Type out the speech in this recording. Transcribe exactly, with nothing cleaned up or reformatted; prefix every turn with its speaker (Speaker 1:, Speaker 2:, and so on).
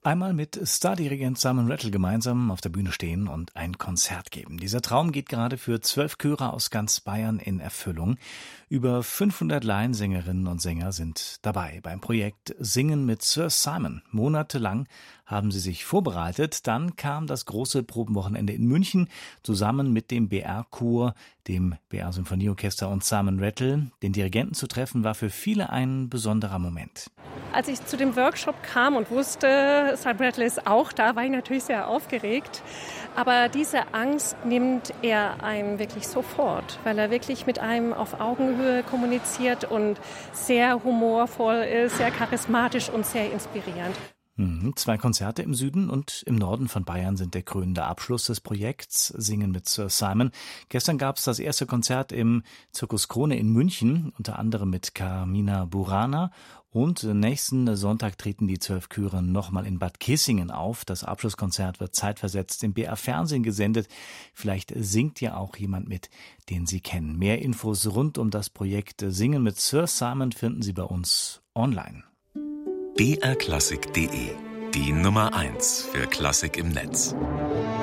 Speaker 1: Einmal mit Stardirigent Simon Rattle gemeinsam auf der Bühne stehen und ein Konzert geben. Dieser Traum geht gerade für zwölf Chöre aus ganz Bayern in Erfüllung. Über fünfhundert Laiensängerinnen und Sänger sind dabei beim Projekt Singen mit Sir Simon. Monatelang haben sie sich vorbereitet. Dann kam das große Probenwochenende in München zusammen mit dem B R-Chor, dem B R-Symphonieorchester und Simon Rattle. Den Dirigenten zu treffen war für viele ein besonderer Moment.
Speaker 2: Als ich zu dem Workshop kam und wusste, Simon Rattle ist auch da, war ich natürlich sehr aufgeregt. Aber diese Angst nimmt er einem wirklich sofort, weil er wirklich mit einem auf Augenhöhe kommuniziert und sehr humorvoll ist, sehr charismatisch und sehr inspirierend.
Speaker 1: Mhm. Zwei Konzerte im Süden und im Norden von Bayern sind der krönende Abschluss des Projekts Singen mit Sir Simon. Gestern gab es das erste Konzert im Zirkus Krone in München, unter anderem mit Carmina Burana. Und nächsten Sonntag treten die zwölf Chöre nochmal in Bad Kissingen auf. Das Abschlusskonzert wird zeitversetzt im B R-Fernsehen gesendet. Vielleicht singt ja auch jemand mit, den Sie kennen. Mehr Infos rund um das Projekt Singen mit Sir Simon finden Sie bei uns online.
Speaker 3: B R Klassik punkt de, die Nummer eins für Klassik im Netz.